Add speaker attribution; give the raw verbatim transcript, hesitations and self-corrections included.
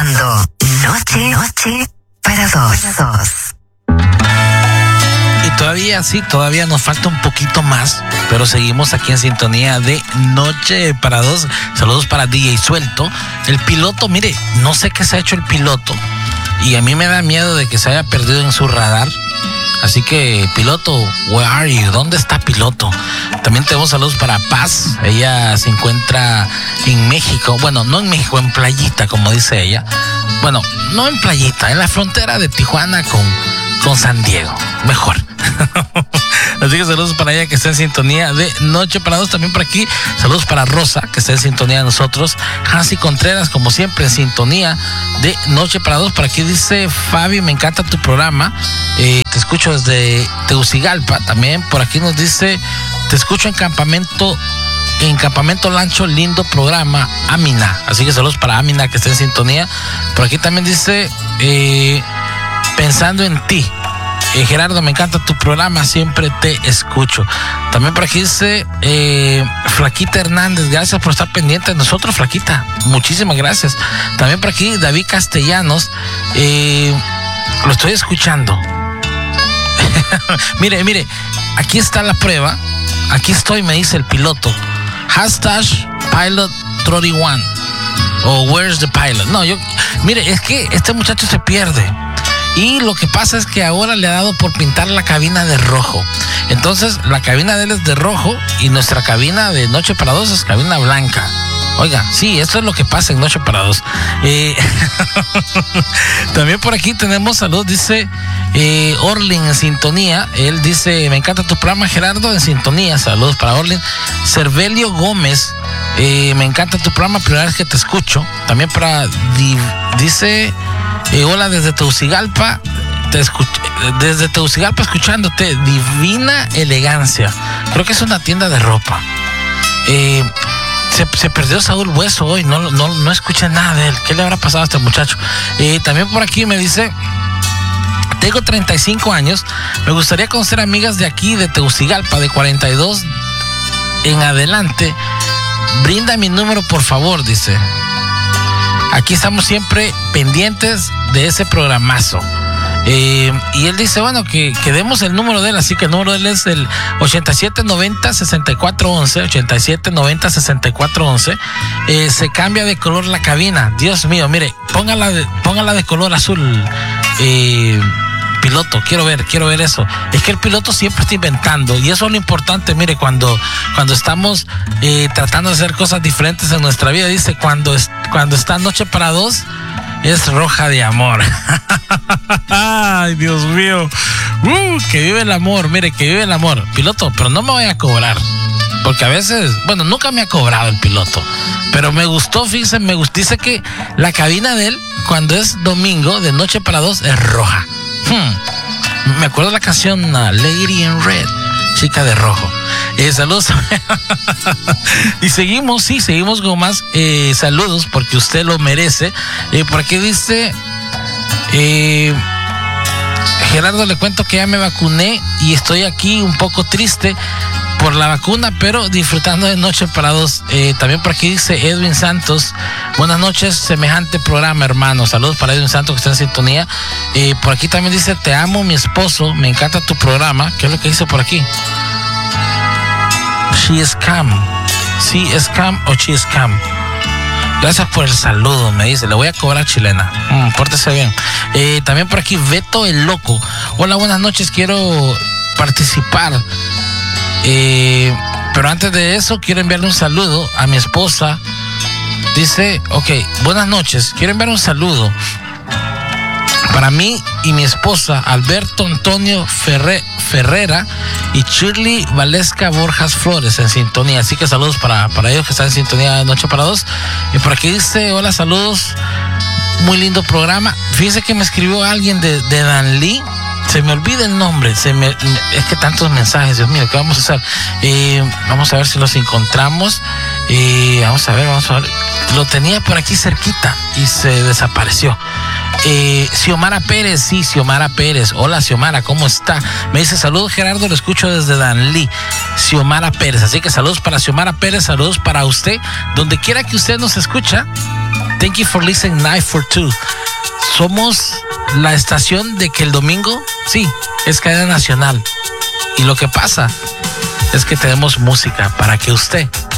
Speaker 1: escuchando Noche, Noche para dos. Para dos.
Speaker 2: Y todavía, sí, todavía nos falta un poquito más, pero seguimos aquí en sintonía de Noche para Dos. Saludos para D J Suelto. El piloto, mire, no sé qué se ha hecho el piloto y a mí me da miedo de que se haya perdido en su radar. Así que, piloto, where are you? ¿Dónde está piloto? También tenemos saludos para Paz. Ella se encuentra en México. Bueno, no en México, en Playita, como dice ella. Bueno, no en Playita, en la frontera de Tijuana con, con San Diego. Mejor. Así que saludos para ella que está en sintonía de Noche para Dos. También por aquí, saludos para Rosa, que está en sintonía de nosotros. Hansi Contreras, como siempre, en sintonía de Noche para Dos. Por aquí dice Fabi, me encanta tu programa. Eh, te escucho desde Tegucigalpa. También por aquí nos dice, te escucho en campamento, en Campamento Lancho, lindo programa, Amina. Así que saludos para Amina, que está en sintonía. Por aquí también dice, eh, pensando en ti. Eh, Gerardo, me encanta tu programa, siempre te escucho. También por aquí dice eh, Flaquita Hernández, gracias por estar pendiente de nosotros, Flaquita, muchísimas gracias. También por aquí David Castellanos, eh, lo estoy escuchando. mire, mire, aquí está la prueba, aquí estoy, me dice el piloto. Hashtag Pilot treinta y uno o Where's the Pilot. No, yo, mire, es que este muchacho se pierde. Y lo que pasa es que ahora le ha dado por pintar la cabina de rojo. Entonces, la cabina de él es de rojo y nuestra cabina de Noche para Dos es cabina blanca. Oiga, sí, esto es lo que pasa en Noche para Dos. Eh, también por aquí tenemos salud, dice eh, Orlin en sintonía. Él dice, me encanta tu programa, Gerardo, en sintonía. Saludos para Orlin. Cervelio Gómez, eh, me encanta tu programa, primera vez que te escucho. También para, di, dice... Eh, hola desde Tegucigalpa, te escuch- desde Tegucigalpa escuchándote, Divina Elegancia. Creo que es una tienda de ropa. Eh, se, se perdió Saúl Hueso hoy, no, no, no escuché nada de él. ¿Qué le habrá pasado a este muchacho? Eh, también por aquí me dice, tengo treinta y cinco años, me gustaría conocer amigas de aquí, de Tegucigalpa, de cuarenta y dos en adelante. Brinda mi número, por favor, dice. Aquí estamos siempre pendientes de ese programazo. Eh, y él dice, bueno, que, que demos el número de él, así que el número de él es el ochenta y siete noventa sesenta y cuatro once, ochenta y siete noventa sesenta y cuatro once. Eh, se cambia de color la cabina. Dios mío, mire, póngala de, póngala de color azul. Eh, piloto, quiero ver, quiero ver eso. Es que el piloto siempre está inventando y eso es lo importante, mire, cuando, cuando estamos eh, tratando de hacer cosas diferentes en nuestra vida, dice, cuando, es, cuando está Noche para Dos, es roja de amor. Ay, Dios mío. Uh, que vive el amor, mire, que vive el amor. Piloto, pero no me voy a cobrar, porque a veces, bueno, nunca me ha cobrado el piloto, pero me gustó, fíjense, me gustó, dice que la cabina de él, cuando es domingo, de Noche para Dos, es roja. Hmm. Me acuerdo de la canción uh, Lady in Red, chica de rojo. Eh, saludos. Y seguimos, sí, seguimos con más eh, saludos porque usted lo merece. Eh, por aquí dice eh, Gerardo, le cuento que ya me vacuné y estoy aquí un poco triste por la vacuna, pero disfrutando de Noche para Dos. Eh, también por aquí dice Edwin Santos, buenas noches, semejante programa, hermano. Saludos para Edwin Santos, que está en sintonía. Eh, por aquí también dice, te amo, mi esposo, me encanta tu programa. ¿Qué es lo que dice por aquí? She is Cam. Sí, es Cam o She is Cam. Gracias por el saludo, me dice. Le voy a cobrar, chilena. Mm, pórtese bien. Eh, también por aquí, Beto el Loco. Hola, buenas noches. Quiero participar. Eh, pero antes de eso, quiero enviarle un saludo a mi esposa. Dice, ok, buenas noches. Quiero enviar un saludo para mí y mi esposa, Alberto Antonio Ferre, Ferrera y Shirley Valesca Borjas Flores, en sintonía. Así que saludos para, para ellos que están en sintonía de Noche para Dos. Y por aquí dice, hola, saludos, muy lindo programa. Fíjese que me escribió alguien de, de Danlí. Se me olvida el nombre, se me, es que tantos mensajes, Dios mío, ¿qué vamos a hacer? Eh, vamos a ver si los encontramos. Eh, vamos a ver, vamos a ver. Lo tenía por aquí cerquita y se desapareció. Eh, Xiomara Pérez, sí, Xiomara Pérez. Hola, Xiomara, ¿cómo está? Me dice, saludos, Gerardo, lo escucho desde Danlí. Xiomara Pérez, así que saludos para Xiomara Pérez, saludos para usted. Donde quiera que usted nos escucha, Thank you for listening Night for Two. Somos la estación de que el domingo, sí, es cadena nacional. Y lo que pasa es que tenemos música para que usted